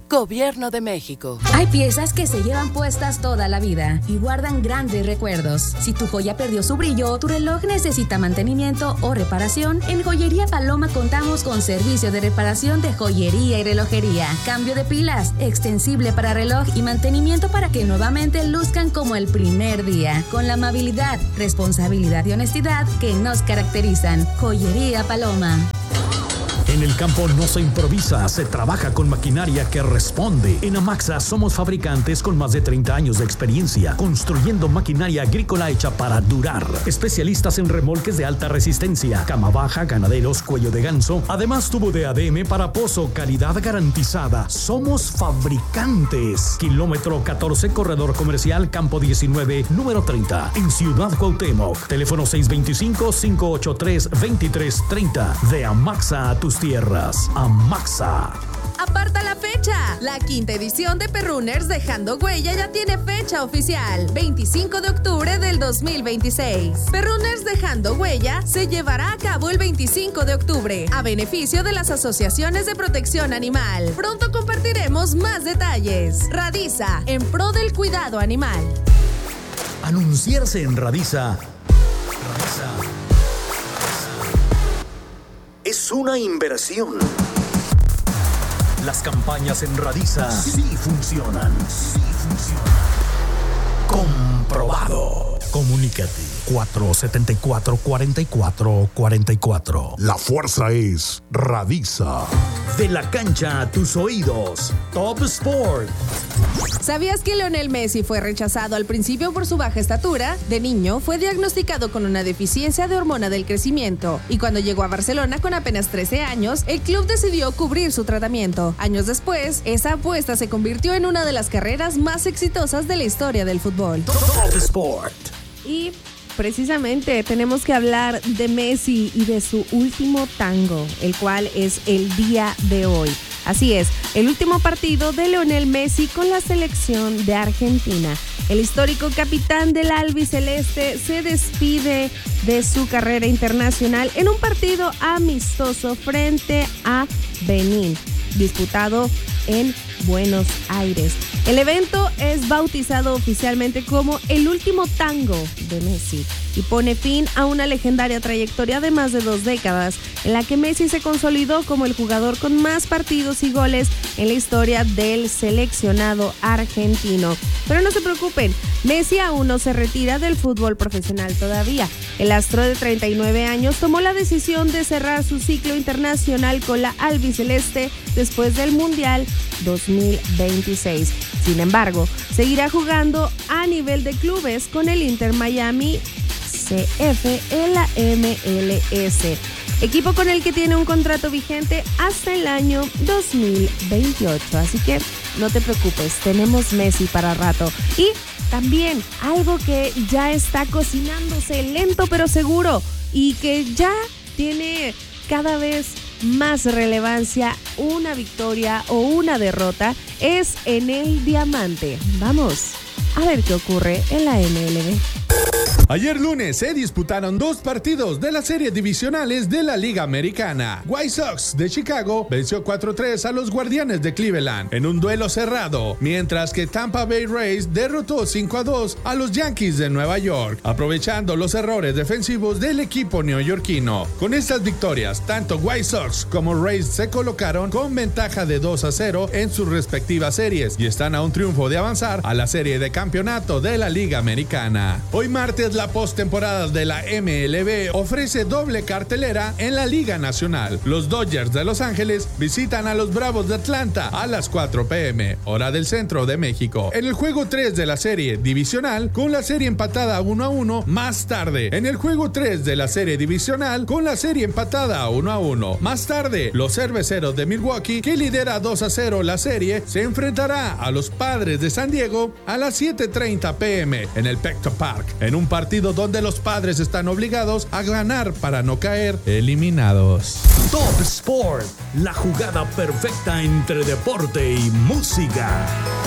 Gobierno de México. Hay piezas que se llevan puestas toda la vida y guardan grandes recuerdos. Si tu joya perdió su brillo, tu reloj necesita mantenimiento o reparación, en Joyería Paloma contamos con servicio de reparación de joyería y relojería, cambio de pilas, extensible para reloj y mantenimiento para que nuevamente luzcan como el primer día, con la amabilidad, responsabilidad y honestidad que nos caracterizan. Joyería Paloma. En el campo no se improvisa, se trabaja con maquinaria que responde. En Amaxa somos fabricantes con más de 30 años de experiencia, construyendo maquinaria agrícola hecha para durar. Especialistas en remolques de alta resistencia, cama baja, ganaderos, cuello de ganso. Además, tubo de ADM para pozo, calidad garantizada. Somos fabricantes. Kilómetro 14, corredor comercial, campo 19, número 30, en Ciudad Cuauhtémoc. Teléfono 625-583-2330. De Amaxa a tus tierras. Amaxa. Aparta la fecha. La quinta edición de Perrunners Dejando Huella ya tiene fecha oficial, 25 de octubre del 2026. Perrunners Dejando Huella se llevará a cabo el 25 de octubre a beneficio de las asociaciones de protección animal. Pronto compartiremos más detalles. Radisa, en pro del cuidado animal. Anunciarse en Radisa es una inversión. Las campañas en Radisa sí funcionan. Comprobado. Comunícate 474-4444. La fuerza es Radisa. De la cancha a tus oídos. Top Sport. ¿Sabías que Lionel Messi fue rechazado al principio por su baja estatura? De niño fue diagnosticado con una deficiencia de hormona del crecimiento y cuando llegó a Barcelona con apenas 13 años, el club decidió cubrir su tratamiento. Años después, esa apuesta se convirtió en una de las carreras más exitosas de la historia del fútbol. Top Sport. Y precisamente tenemos que hablar de Messi y de su último tango, el cual es el día de hoy. Así es, el último partido de Lionel Messi con la selección de Argentina. El histórico capitán del albiceleste se despide de su carrera internacional en un partido amistoso frente a Benín, disputado en Buenos Aires. El evento es bautizado oficialmente como el último tango de Messi y pone fin a una legendaria trayectoria de más de 2 décadas en la que Messi se consolidó como el jugador con más partidos y goles en la historia del seleccionado argentino. Pero no se preocupen, Messi aún no se retira del fútbol profesional todavía. El astro de 39 años tomó la decisión de cerrar su ciclo internacional con la albiceleste después del Mundial 2026. Sin embargo, seguirá jugando a nivel de clubes con el Inter Miami CF en la MLS, equipo con el que tiene un contrato vigente hasta el año 2028. Así que no te preocupes, tenemos Messi para rato. Y también algo que ya está cocinándose lento pero seguro y que ya tiene cada vez más relevancia, una victoria o una derrota, es en el diamante. Vamos a ver qué ocurre en la MLB. Ayer lunes se disputaron 2 partidos de las series divisionales de la Liga Americana. White Sox de Chicago venció 4-3 a los Guardianes de Cleveland en un duelo cerrado, mientras que Tampa Bay Rays derrotó 5-2 a los Yankees de Nueva York, aprovechando los errores defensivos del equipo neoyorquino. Con estas victorias, tanto White Sox como Rays se colocaron con ventaja de 2-0 en sus respectivas series y están a un triunfo de avanzar a la serie de campeonato de la Liga Americana. Hoy martes, la postemporada de la MLB ofrece doble cartelera en la Liga Nacional. Los Dodgers de Los Ángeles visitan a los Bravos de Atlanta a las 4 p.m., hora del centro de México. En el juego 3 de la serie divisional, con la serie empatada 1-1 más tarde. En el juego 3 de la serie divisional, con la serie empatada 1-1 más tarde, los Cerveceros de Milwaukee, que lidera 2-0 la serie, se enfrentará a los Padres de San Diego a las 7:30 p.m. en el Petco Park, en un partido donde los Padres están obligados a ganar para no caer eliminados. Top Sport, la jugada perfecta entre deporte y música.